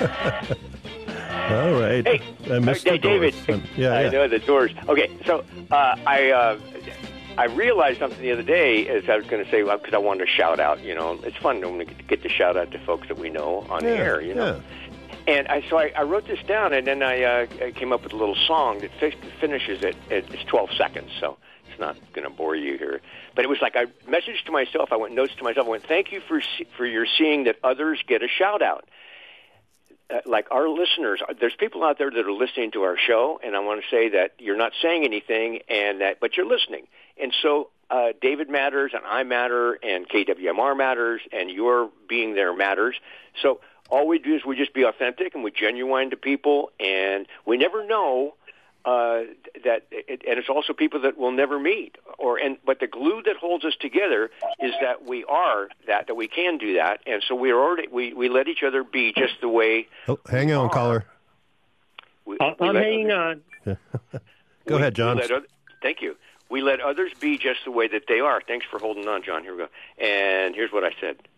All right. Hey, Mr. David. Doors. I know the Doors. Okay, so I realized something the other day, as I was going to say, because I wanted to shout out. It's fun when we get to shout out to folks that we know on the air. And so I wrote this down, and then I came up with a little song that finishes it. It's 12 seconds, so it's not going to bore you here. But it was like I messaged to myself. I went notes to myself. I went, thank you for your seeing that others get a shout out. Like our listeners, there's people out there that are listening to our show, and I want to say that you're not saying anything, but you're listening. And so David matters, and I matter, and KWMR matters, and your being there matters. So all we do is we just be authentic, and we genuine to people, and we never know and it's also people that we'll never meet. But the glue that holds us together is that we are that we can do that, and so we let each other be just the way. Oh, hang on, caller. I'm hanging on. Go ahead, John. Thank you. We let others be just the way that they are. Thanks for holding on, John. Here we go. And here's what I said.